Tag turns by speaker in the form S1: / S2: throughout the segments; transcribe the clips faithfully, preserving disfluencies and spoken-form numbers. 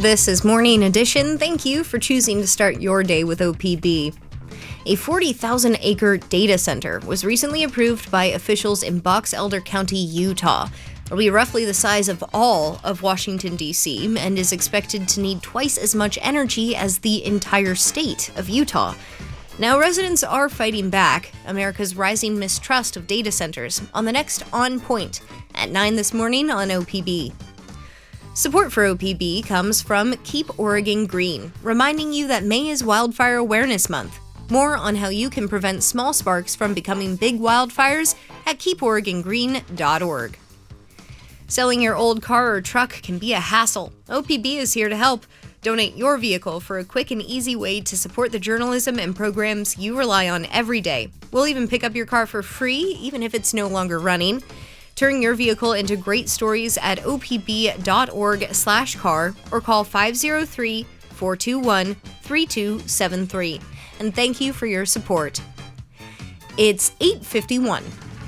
S1: This is Morning Edition. Thank you for choosing to start your day with O P B. A forty thousand acre data center was recently approved by officials in Box Elder County, Utah. It'll be roughly the size of all of Washington, D C, and is expected to need twice as much energy as the entire state of Utah. Now, residents are fighting back America's rising mistrust of data centers on the next On Point at nine this morning on O P B. Support for O P B comes from Keep Oregon Green, reminding you that May is Wildfire Awareness Month. More on how you can prevent small sparks from becoming big wildfires at keep oregon green dot org. Selling your old car or truck can be a hassle. O P B is here to help. Donate your vehicle for a quick and easy way to support the journalism and programs you rely on every day. We'll even pick up your car for free, even if it's no longer running. Turn your vehicle into great stories at O P B dot org slash car or call five oh three, four two one, three two seven three. And thank you for your support. It's eight fifty-one.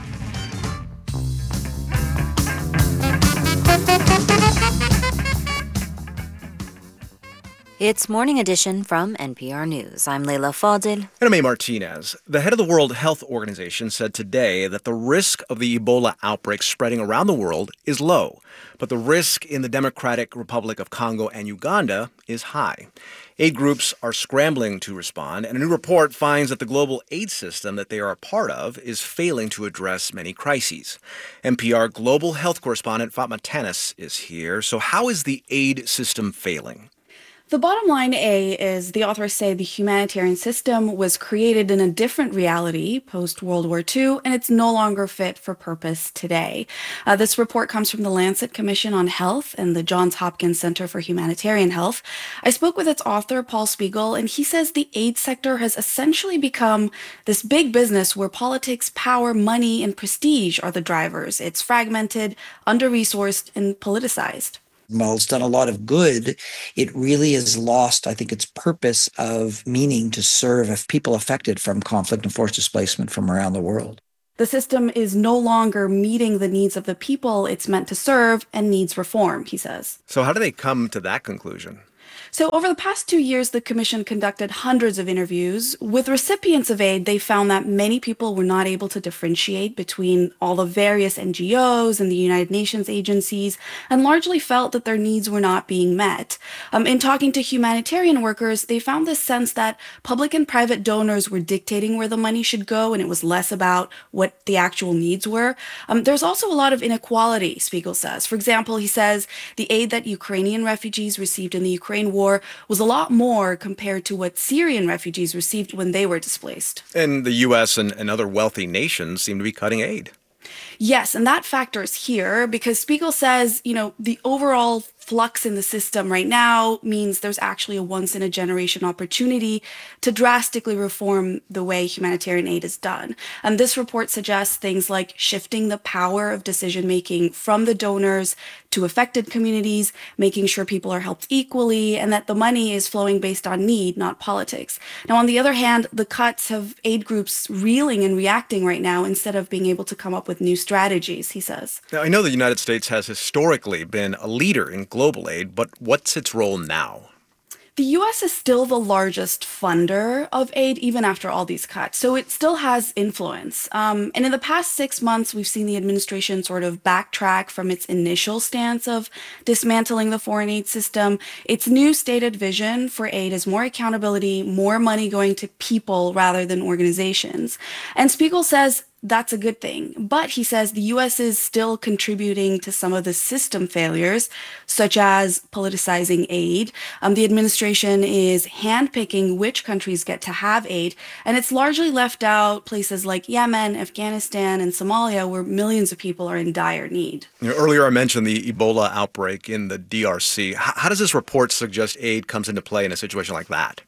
S2: It's Morning Edition from N P R News. I'm Leila Fadil.
S3: And I'm A. Martinez. The head of the World Health Organization said today that the risk of the Ebola outbreak spreading around the world is low, but the risk in the Democratic Republic of Congo and Uganda is high. Aid groups are scrambling to respond, and a new report finds that the global aid system that they are a part of is failing to address many crises. N P R global health correspondent Fatma Tanis is here. So how is the aid system failing?
S4: The bottom line, A, is the authors say the humanitarian system was created in a different reality post-World War Two, and it's no longer fit for purpose today. Uh, this report comes from the Lancet Commission on Health and the Johns Hopkins Center for Humanitarian Health. I spoke with its author, Paul Spiegel, and he says the aid sector has essentially become this big business where politics, power, money, and prestige are the drivers. It's fragmented, under-resourced, and politicized.
S5: While it's done a lot of good, it really has lost, I think, its purpose of meaning to serve people affected from conflict and forced displacement from around the world.
S4: The system is no longer meeting the needs of the people it's meant to serve and needs reform, he says.
S3: So how do they come to that conclusion?
S4: So over the past two years, the commission conducted hundreds of interviews. With recipients of aid, they found that many people were not able to differentiate between all the various N G Os and the United Nations agencies, and largely felt that their needs were not being met. Um, in talking to humanitarian workers, they found this sense that public and private donors were dictating where the money should go, and it was less about what the actual needs were. Um, there's also a lot of inequality, Spiegel says. For example, he says the aid that Ukrainian refugees received in the Ukraine war was a lot more compared to what Syrian refugees received when they were displaced.
S3: And the U S and, and other wealthy nations seem to be cutting aid.
S4: Yes, and that factors here because Spiegel says, you know, the overall flux in the system right now means there's actually a once-in-a-generation opportunity to drastically reform the way humanitarian aid is done. And this report suggests things like shifting the power of decision-making from the donors to affected communities, making sure people are helped equally, and that the money is flowing based on need, not politics. Now, on the other hand, the cuts have aid groups reeling and reacting right now instead of being able to come up with new strategies, he says.
S3: Now, I know the United States has historically been a leader in global aid, but what's its role now?
S4: The U S is still the largest funder of aid, even after all these cuts. So it still has influence. Um, and in the past six months, we've seen the administration sort of backtrack from its initial stance of dismantling the foreign aid system. Its new stated vision for aid is more accountability, more money going to people rather than organizations. And Spiegel says that's a good thing. But he says the U S is still contributing to some of the system failures, such as politicizing aid. Um, the administration is handpicking which countries get to have aid, and it's largely left out places like Yemen, Afghanistan, and Somalia, where millions of people are in dire need.
S3: You know, earlier I mentioned the Ebola outbreak in the D R C. H- how does this report suggest aid comes into play in a situation like that?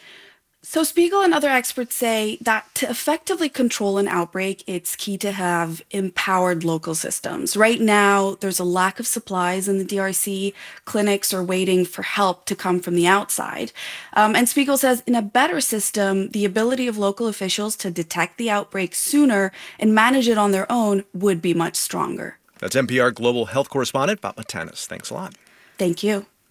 S4: So Spiegel and other experts say that to effectively control an outbreak, it's key to have empowered local systems. Right now, there's a lack of supplies in the D R C. Clinics are waiting for help to come from the outside. Um, and Spiegel says in a better system, the ability of local officials to detect the outbreak sooner and manage it on their own would be much stronger.
S3: That's N P R Global Health Correspondent Fatma Tanis. Thanks a lot.
S4: Thank you.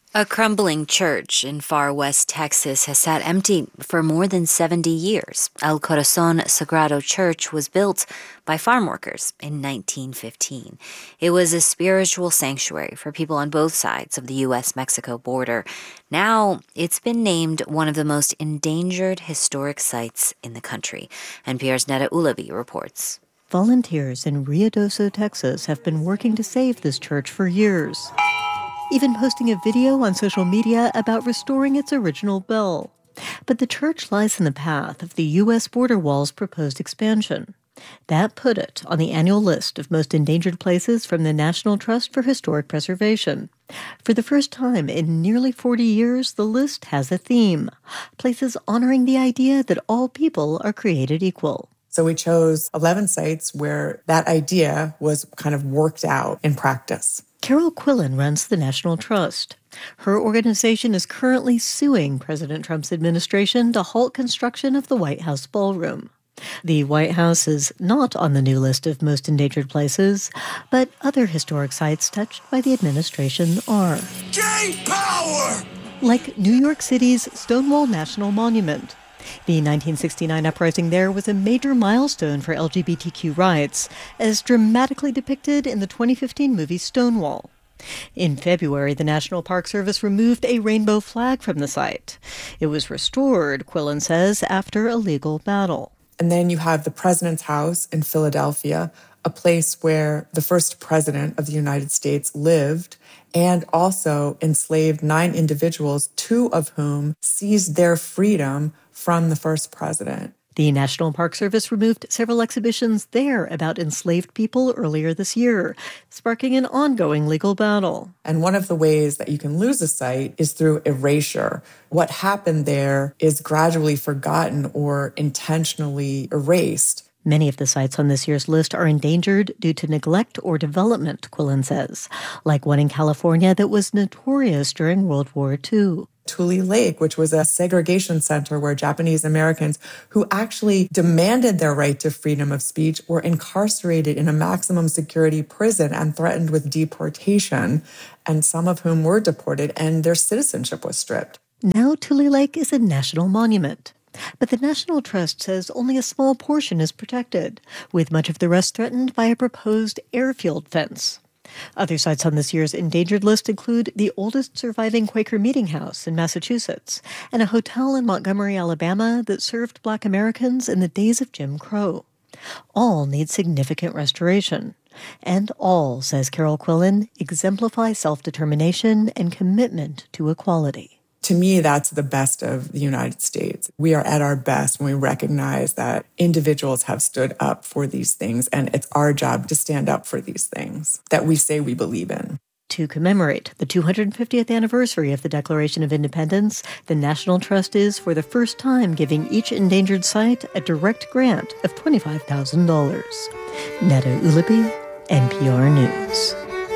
S2: A crumbling church in far west Texas has sat empty for more than seventy years. El Corazon Sagrado Church was built by farm workers in nineteen fifteen. It was a spiritual sanctuary for people on both sides of the U S Mexico border. Now, it's been named one of the most endangered historic sites in the country. N P R's Neda Ulabi reports.
S6: Volunteers in Ruidoso, Texas have been working to save this church for years, even posting a video on social media about restoring its original bell. But the church lies in the path of the U S border wall's proposed expansion. That put it on the annual list of most endangered places from the National Trust for Historic Preservation. For the first time in nearly forty years, the list has a theme: places honoring the idea that all people are created equal.
S7: So we chose eleven sites where that idea was kind of worked out in practice.
S6: Carol Quillen runs the National Trust. Her organization is currently suing President Trump's administration to halt construction of the White House ballroom. The White House is not on the new list of most endangered places, but other historic sites touched by the administration are.
S8: Gay power!
S6: Like New York City's Stonewall National Monument. The nineteen sixty-nine uprising there was a major milestone for L G B T Q rights, as dramatically depicted in the twenty fifteen movie Stonewall. In February, the National Park Service removed a rainbow flag from the site. It was restored, Quillen says, after a legal battle.
S7: And then you have the President's House in Philadelphia, a place where the first president of the United States lived and also enslaved nine individuals, two of whom seized their freedom from the first president.
S6: The National Park Service removed several exhibitions there about enslaved people earlier this year, sparking an ongoing legal battle.
S7: And one of the ways that you can lose a site is through erasure. What happened there is gradually forgotten or intentionally erased.
S6: Many of the sites on this year's list are endangered due to neglect or development, Quillen says, like one in California that was notorious during World War Two.
S7: Tule Lake, which was a segregation center where Japanese Americans who actually demanded their right to freedom of speech were incarcerated in a maximum security prison and threatened with deportation, and some of whom were deported and their citizenship was stripped.
S6: Now Tule Lake is a national monument. But the National Trust says only a small portion is protected, with much of the rest threatened by a proposed airfield fence. Other sites on this year's endangered list include the oldest surviving Quaker Meeting House in Massachusetts and a hotel in Montgomery, Alabama that served Black Americans in the days of Jim Crow. All need significant restoration. And all, says Carol Quillen, exemplify self-determination and commitment to equality.
S7: To me, that's the best of the United States. We are at our best when we recognize that individuals have stood up for these things, and it's our job to stand up for these things that we say we believe in.
S6: To commemorate the two hundred fiftieth anniversary of the Declaration of Independence, the National Trust is, for the first time, giving each endangered site a direct grant of twenty-five thousand dollars. Neda Ulabi, N P R News.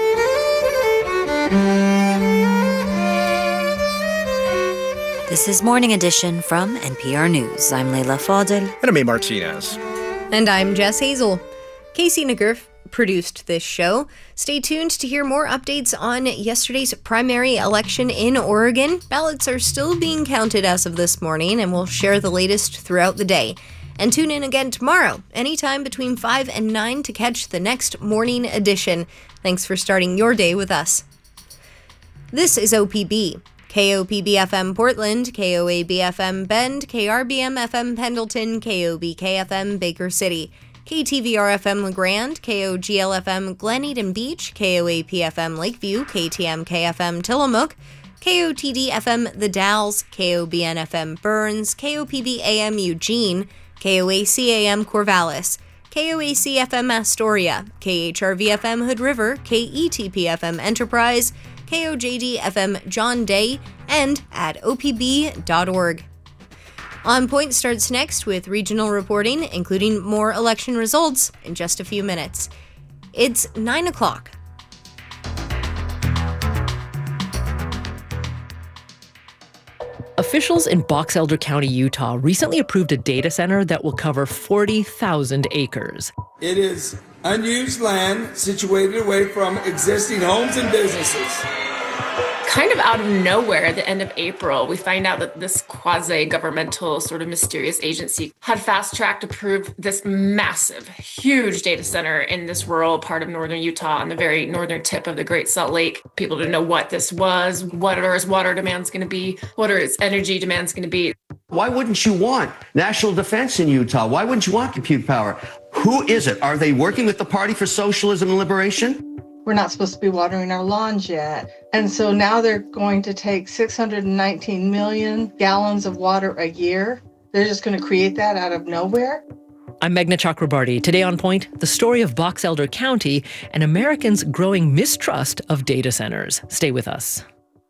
S2: This is Morning Edition from N P R News. I'm Leila Fadel.
S3: And I'm A. Martinez.
S1: And I'm Jess Hazel. Casey Nagerf produced this show. Stay tuned to hear more updates on yesterday's primary election in Oregon. Ballots are still being counted as of this morning, and we'll share the latest throughout the day. And tune in again tomorrow, anytime between five and nine, to catch the next Morning Edition. Thanks for starting your day with us. This is O P B. K O P B F M Portland, K O A B F M Bend, K R B M F M Pendleton, K O B K F M Baker City, K T V R F M LeGrand, K O G L F M Glen Eden Beach, K O A P F M Lakeview, K T M K F M Tillamook, K O T D F M The Dalles, K O B N F M Burns, K O P B A M Eugene, K O A C A M Corvallis, K O A C F M Astoria, K H R V F M Hood River, K E T P F M Enterprise, K O J D F M John Day, and at O P B dot org. On Point starts next with regional reporting, including more election results, in just a few minutes. It's nine o'clock.
S9: Officials in Box Elder County, Utah, recently approved a data center that will cover forty thousand acres.
S8: It is unused land situated away from existing homes and businesses.
S10: kind of out of nowhere at the end of April, we find out that this quasi-governmental sort of mysterious agency had fast-tracked approved this massive, huge data center in this rural part of northern Utah on the very northern tip of the Great Salt Lake. People didn't know what this was, what are its water demands going to be, what are its energy demands going to be.
S11: Why wouldn't you want national defense in Utah? Why wouldn't you want compute power? Who is it? Are they working with the Party for Socialism and Liberation?
S12: We're not supposed to be watering our lawns yet. And so now they're going to take six hundred nineteen million gallons of water a year. They're just going to create that out of nowhere.
S9: I'm Meghna Chakrabarty. Today on Point, the story of Box Elder County and Americans' growing mistrust of data centers. Stay with us.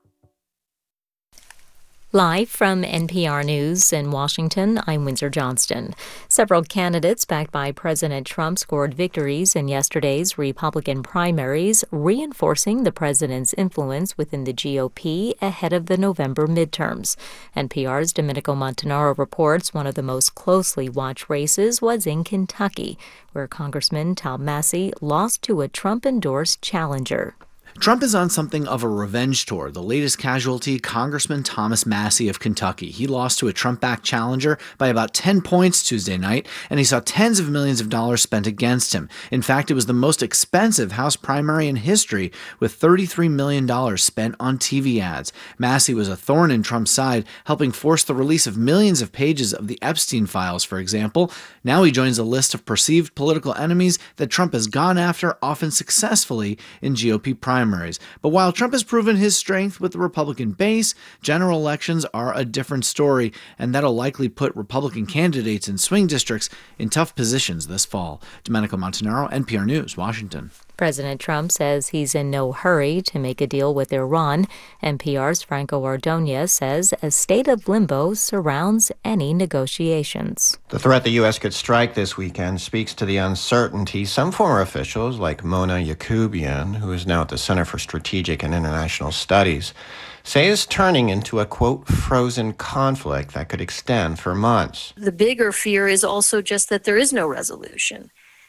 S13: Live from N P R News in Washington, I'm Windsor Johnston. Several candidates backed by President Trump scored victories in yesterday's Republican primaries, reinforcing the president's influence within the G O P ahead of the November midterms. N P R's Domenico Montanaro reports one of the most closely watched races was in Kentucky, where Congressman Tom Massie lost to a Trump-endorsed challenger.
S3: Trump is on something of a revenge tour. The latest casualty, Congressman Thomas Massie of Kentucky. He lost to a Trump-backed challenger by about ten points Tuesday night, and he saw tens of millions of dollars spent against him. In fact, it was the most expensive House primary in history, with thirty-three million dollars spent on T V ads. Massie was a thorn in Trump's side, helping force the release of millions of pages of the Epstein files, for example. Now he joins a list of perceived political enemies that Trump has gone after, often successfully, in G O P primaries. But while Trump has proven his strength with the Republican base, general elections are a different story, and that'll likely put Republican candidates in swing districts in tough positions this fall. Domenico Montanaro, N P R News, Washington.
S13: President Trump says he's in no hurry to make a deal with Iran. N P R's Franco Ordonez says a state of limbo surrounds any negotiations.
S14: The threat the U S could strike this weekend speaks to the uncertainty some former officials, like Mona Yacoubian, who is now at the Center for Strategic and International Studies, say is turning into a, quote, frozen conflict that could extend for months.
S15: The bigger fear is also just that there is no resolution.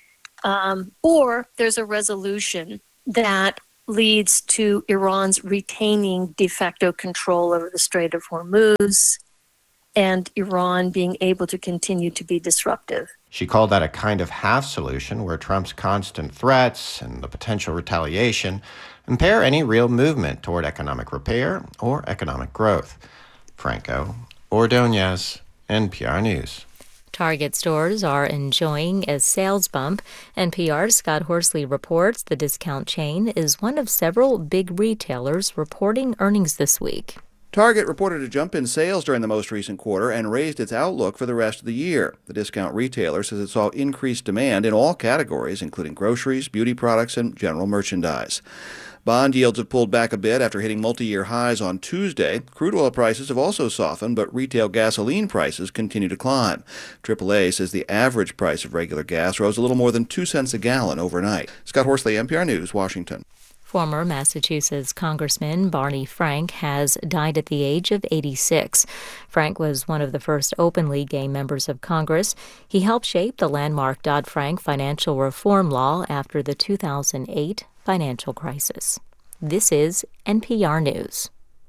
S15: Um, or there's a resolution that leads to Iran's retaining de facto control over the Strait of Hormuz and Iran being able to continue to be disruptive.
S14: She called that a kind of half solution where Trump's constant threats and the potential retaliation impair any real movement toward economic repair or economic growth. Franco Ordonez, N P R News.
S13: Target stores are enjoying a sales bump. N P R's Scott Horsley reports the discount chain is one of several big retailers reporting earnings this week.
S16: Target reported a jump in sales during the most recent quarter and raised its outlook for the rest of the year. The discount retailer says it saw increased demand in all categories, including groceries, beauty products, and general merchandise. Bond yields have pulled back a bit after hitting multi-year highs on Tuesday. Crude oil prices have also softened, but retail gasoline prices continue to climb. triple A says the average price of regular gas rose a little more than two cents a gallon overnight. Scott Horsley, N P R News, Washington.
S13: Former Massachusetts Congressman Barney Frank has died at the age of eighty-six. Frank was one of the first openly gay members of Congress. He helped shape the landmark Dodd-Frank financial reform law after the two thousand eight financial crisis. This is N P R News.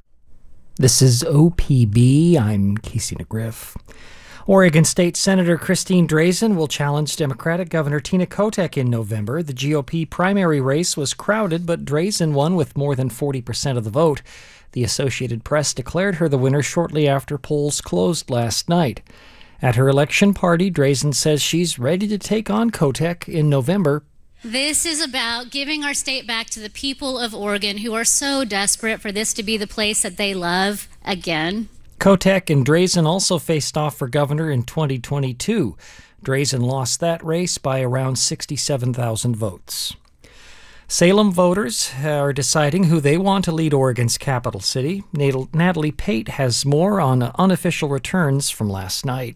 S17: This is O P B. I'm Casey McGriff. Oregon State Senator Christine Drazan will challenge Democratic Governor Tina Kotek in November. The G O P primary race was crowded, but Drazan won with more than forty percent of the vote. The Associated Press declared her the winner shortly after polls closed last night. At her election party, Drazan says she's ready to take on Kotek in November.
S18: This is about giving our state back to the people of Oregon who are so desperate for this to be the place that they love again.
S17: Kotek and Drazan also faced off for governor in twenty twenty-two. Drazan lost that race by around sixty-seven thousand votes. Salem voters are deciding who they want to lead Oregon's capital city. Natalie Pate has more on unofficial returns from last night.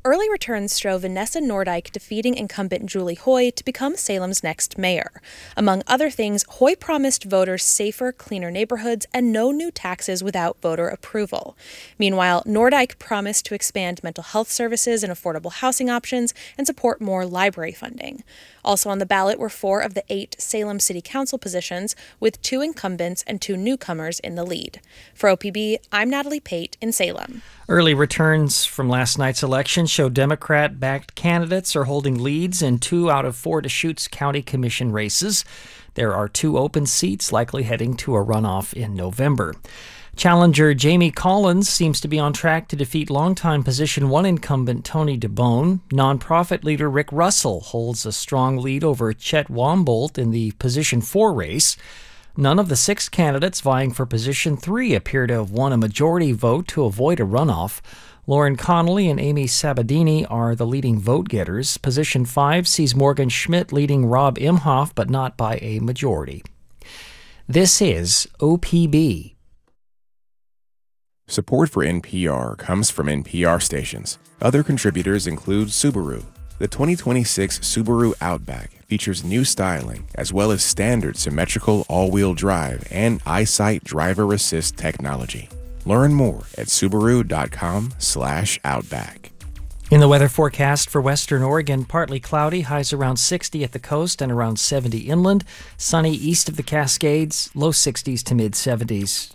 S19: Early returns show Vanessa Nordyke defeating incumbent Julie Hoy to become Salem's next mayor. Among other things, Hoy promised voters safer, cleaner neighborhoods and no new taxes without voter approval. Meanwhile, Nordyke promised to expand mental health services and affordable housing options and support more library funding. Also on the ballot were four of the eight Salem City Council positions, with two incumbents and two newcomers in the lead. For O P B, I'm Natalie Pate in Salem.
S17: Early returns from last night's election show Democrat-backed candidates are holding leads in two out of four Deschutes County Commission races. There are two open seats likely heading to a runoff in November. Challenger Jamie Collins seems to be on track to defeat longtime Position one incumbent Tony DeBone. Nonprofit leader Rick Russell holds a strong lead over Chet Wombolt in the Position four race. None of the six candidates vying for Position three appear to have won a majority vote to avoid a runoff. Lauren Connolly and Amy Sabadini are the leading vote-getters. Position five sees Morgan Schmidt leading Rob Imhoff, but not by a majority. This is O P B.
S20: Support for N P R comes from N P R stations. Other contributors include Subaru. The twenty twenty-six Subaru Outback features new styling as well as standard symmetrical all-wheel drive and EyeSight driver assist technology. Learn more at Subaru.com slash Outback.
S17: In the weather forecast for Western Oregon, partly cloudy, highs around sixty at the coast and around seventy inland. Sunny east of the Cascades, low sixties to mid-seventies.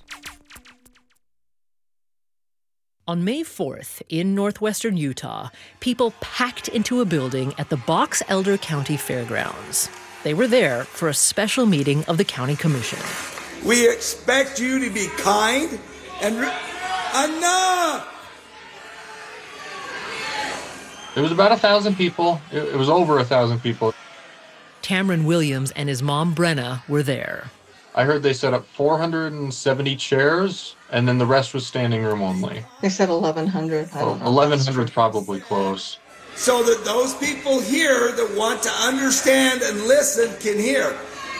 S9: On May fourth, in northwestern Utah, people packed into a building at the Box Elder County Fairgrounds. They were there for a special meeting of the County Commission.
S8: We expect you to be kind and... Re- Enough!
S21: It was about a thousand people. It, it was over a thousand people.
S9: Tamron Williams and his mom, Brenna, were there.
S21: I heard they set up four hundred seventy chairs, and then the rest was standing room only.
S12: They said eleven hundred. I don't know.
S21: eleven hundred is probably close.
S8: So that those people here that want to understand and listen can hear.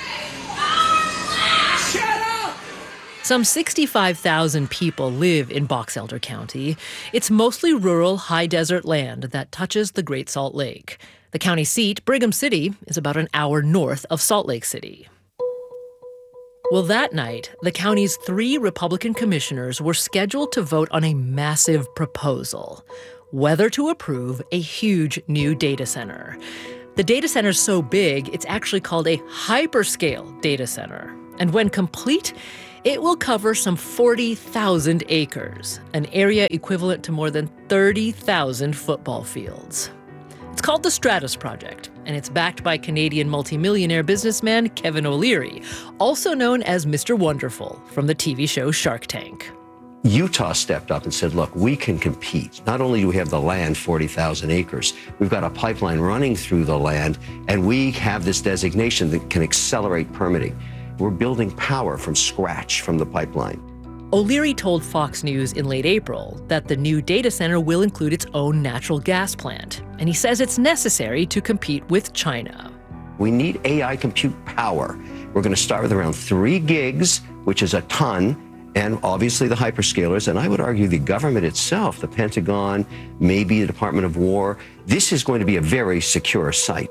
S8: Shut up!
S9: Some sixty-five thousand people live in Box Elder County. It's mostly rural, high desert land that touches the Great Salt Lake. The county seat, Brigham City, is about an hour north of Salt Lake City. Well, that night, the county's three Republican commissioners were scheduled to vote on a massive proposal: whether to approve a huge new data center. The data center's so big, it's actually called a hyperscale data center. And when complete, it will cover some forty thousand acres, an area equivalent to more than thirty thousand football fields. It's called the Stratus Project, and it's backed by Canadian multimillionaire businessman Kevin O'Leary, also known as Mister Wonderful from the T V show Shark Tank.
S11: Utah stepped up and said, look, we can compete. Not only do we have the land, forty thousand acres, we've got a pipeline running through the land, and we have this designation that can accelerate permitting. We're building power from scratch from the pipeline.
S9: O'Leary told Fox News in late April that the new data center will include its own natural gas plant, and he says it's necessary to compete with China.
S11: We need A I compute power. We're going to start with around three gigs, which is a ton, and obviously the hyperscalers, and I would argue the government itself, the Pentagon, maybe the Department of War. This is going to be a very secure site.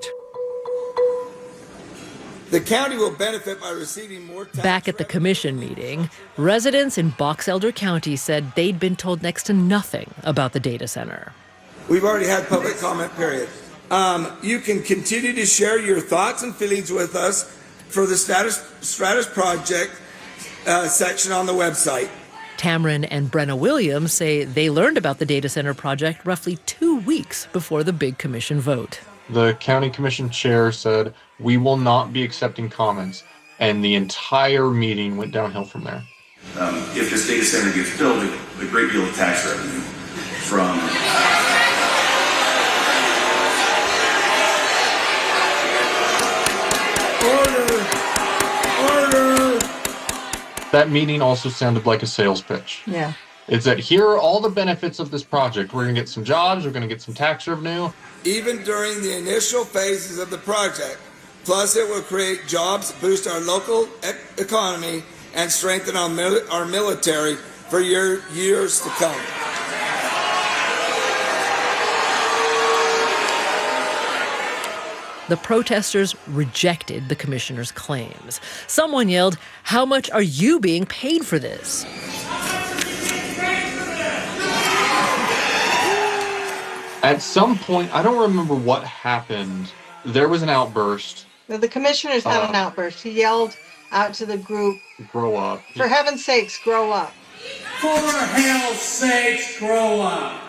S8: The county will benefit by receiving more tax.
S9: Back at the commission meeting, residents in Box Elder County said they'd been told next to nothing about the data center.
S8: We've already had public comment period. Um, you can continue to share your thoughts and feelings with us for the Stratus, Stratus Project uh, section on the website.
S9: Tamron and Brenna Williams say they learned about the data center project roughly two weeks before the big commission vote.
S21: The county commission chair said, we will not be accepting comments, and the entire meeting went downhill from there.
S22: Um, if this data center gets built, a great deal of tax revenue from
S8: Order! Order!
S21: That meeting also sounded like a sales pitch.
S12: Yeah.
S21: It's that here are all the benefits of this project. We're going to get some jobs, we're going to get some tax revenue.
S8: Even during the initial phases of the project. Plus, it will create jobs, boost our local e- economy, and strengthen our, mil- our military for year- years to come.
S9: The protesters rejected the commissioner's claims. Someone yelled, "How much are you being paid for this?"
S21: At some point, I don't remember what happened. There was an outburst.
S12: The commissioners had uh, an outburst. He yelled out to the group,
S21: "Grow up.
S12: For heaven's sakes, grow up.
S4: For hell's sakes, grow up."